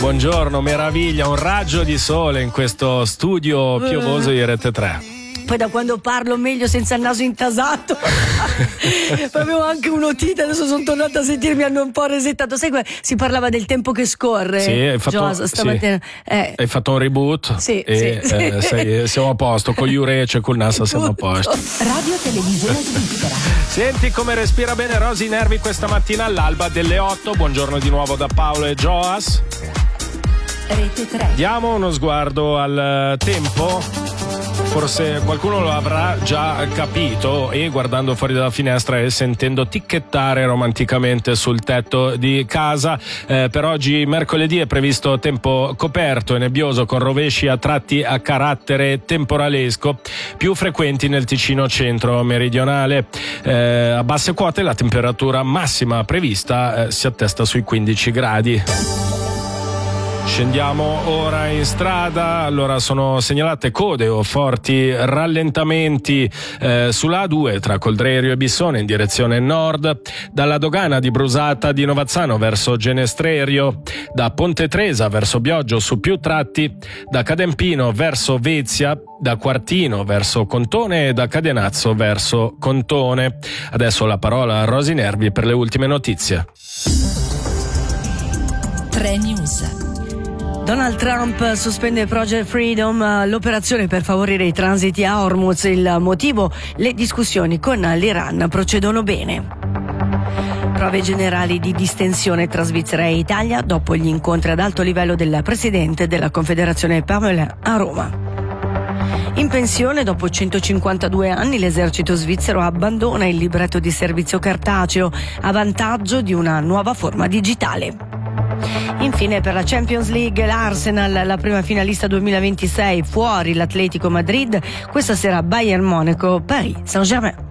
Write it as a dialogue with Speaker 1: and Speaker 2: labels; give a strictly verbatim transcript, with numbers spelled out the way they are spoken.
Speaker 1: buongiorno, meraviglia, un raggio di sole in questo studio piovoso di Rete tre.
Speaker 2: Poi da quando parlo meglio senza il naso intasato. Avevo anche un'otite, adesso sono tornata a sentirmi, hanno un po' resettato. Sai, si parlava del tempo che scorre.
Speaker 1: Sì, hai fatto,
Speaker 2: Giosa, stamattina.
Speaker 1: Sì.
Speaker 2: Eh.
Speaker 1: Hai fatto un reboot.
Speaker 2: Sì,
Speaker 1: e
Speaker 2: sì,
Speaker 1: eh,
Speaker 2: sì.
Speaker 1: Sei, siamo a posto, con gli Urece e col Nassa siamo a posto.
Speaker 3: Radio Televisione Svizzera.
Speaker 1: Senti come respira bene Rosy Nervi questa mattina all'alba delle otto. Buongiorno di nuovo da Paolo e Joas.
Speaker 3: Rete tre.
Speaker 1: Diamo uno sguardo al tempo. Forse qualcuno lo avrà già capito e guardando fuori dalla finestra e sentendo ticchettare romanticamente sul tetto di casa. Eh, per oggi mercoledì è previsto tempo coperto e nebbioso con rovesci a tratti a carattere temporalesco più frequenti nel Ticino centro meridionale. Eh, a basse quote la temperatura massima prevista eh, si attesta sui quindici gradi. Scendiamo ora in strada. Allora sono segnalate code o forti rallentamenti eh, sulla A due tra Coldrerio e Bissone in direzione nord, dalla dogana di Brusata di Novazzano verso Genestrerio, da Ponte Tresa verso Bioggio su più tratti, da Cadempino verso Vezia, da Quartino verso Contone e da Cadenazzo verso Contone. Adesso la parola a Rosy Nervi per le ultime notizie.
Speaker 3: tre News.
Speaker 2: Donald Trump sospende Project Freedom, l'operazione per favorire i transiti a Hormuz. Il motivo? Le discussioni con l'Iran procedono bene. Prove generali di distensione tra Svizzera e Italia dopo gli incontri ad alto livello del presidente della Confederazione Pamela a Roma. In pensione, dopo centocinquantadue anni, l'esercito svizzero abbandona il libretto di servizio cartaceo a vantaggio di una nuova forma digitale. Infine, per la Champions League, l'Arsenal, la prima finalista duemilaventisei, fuori l'Atletico Madrid. Questa sera Bayern Monaco, Paris Saint-Germain.